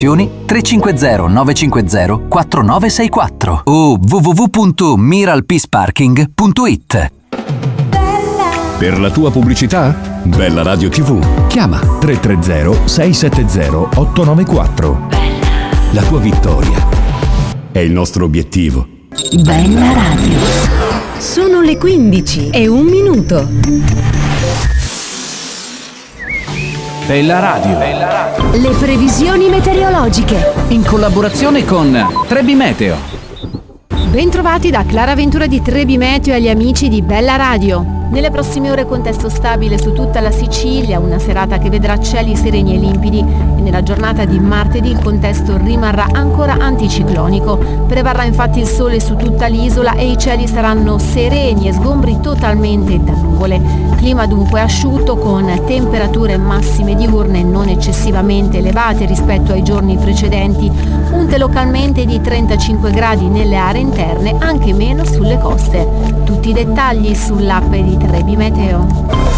350 950 4964 o www.miralpeaceparking.it. Per la tua pubblicità? Bella Radio TV. Chiama 330 670 894. La tua vittoria è il nostro obiettivo. Bella Radio. Sono le 15:01. Bella Radio. Le previsioni meteorologiche. In collaborazione con Trebi Meteo. Bentrovati da Clara Ventura di Trebi Meteo e agli amici di Bella Radio. Nelle prossime ore contesto stabile su tutta la Sicilia, una serata che vedrà cieli sereni e limpidi e nella giornata di martedì il contesto rimarrà ancora anticiclonico. Prevarrà infatti il sole su tutta l'isola e i cieli saranno sereni e sgombri totalmente da nuvole. Clima dunque asciutto con temperature massime diurne non eccessivamente elevate rispetto ai giorni precedenti, punte localmente di 35 gradi nelle aree interne, anche meno sulle coste. Tutti i dettagli sull'app di Trebi Meteo.